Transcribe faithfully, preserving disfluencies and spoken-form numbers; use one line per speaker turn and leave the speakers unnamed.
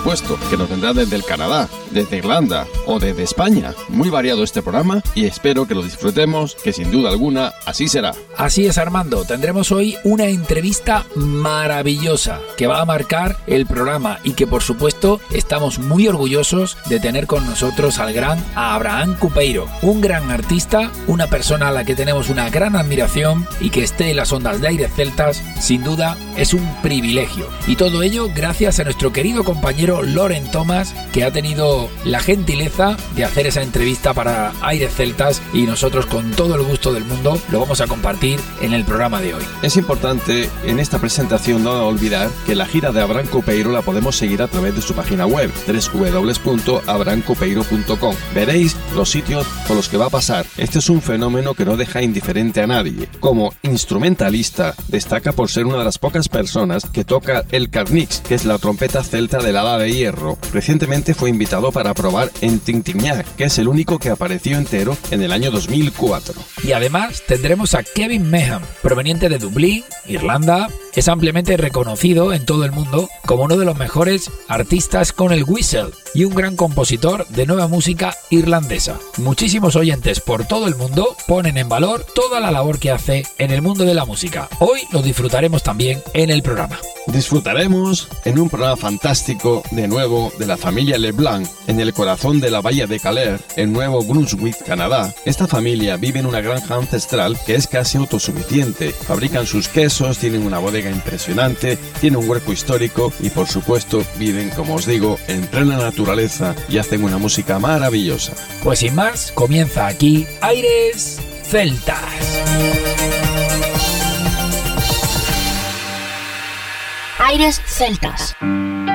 supuesto, que nos vendrá desde el Canadá, desde Irlanda o desde España. Muy variado este programa y espero que lo disfrutemos, que sin duda alguna así será.
Así es, Armando, tendremos hoy una entrevista maravillosa que va a marcar el programa y que por supuesto estamos muy orgullosos de tener con nosotros al gran Abraham Cupeiro, un gran artista, una persona a la que tenemos una gran admiración y que esté en las ondas de Aires Celtas, sin duda es un privilegio. Y todo ello gracias a nuestro querido compañero Loren Thomas, que ha tenido la gentileza de hacer esa entrevista para Aires Celtas y nosotros con todo el gusto del mundo lo vamos a compartir en el programa de hoy.
Es importante en esta presentación no olvidar que la gira de Abraham Cupeiro la podemos seguir a través de su página web doble u doble u doble u punto abraham cupeiro punto com. Veréis los sitios por los que va a pasar. Este es un fenómeno que no deja indiferente a nadie. Como instrumentalista destaca por ser una de las pocas personas que toca el carnix, que es la trompeta celta del ala de hierro. Recientemente fue invitado para probar en Tintignac, que es el único que apareció entero en el año dos mil cuatro.
Y además tendremos a Kevin Meehan, proveniente de Dublín, Irlanda. Es ampliamente reconocido en todo el mundo como uno de los mejores artistas con el whistle y un gran compositor de nueva música irlandesa. Muchísimos oyentes por todo el mundo ponen en valor toda la labor que hace en el mundo de la música. Hoy lo disfrutaremos también en el programa.
Disfrutaremos en un programa fantástico de nuevo de la familia LeBlanc en el corazón de la bahía de Calais, en Nuevo Brunswick, Canadá. Esta familia vive en una granja ancestral que es casi autosuficiente. Fabrican sus quesos, tienen una bodega impresionante, tienen un huerco histórico y por supuesto viven, como os digo, en plena naturaleza y hacen una música maravillosa.
Pues sin más, comienza aquí Aires Celtas.
Aires Celtas.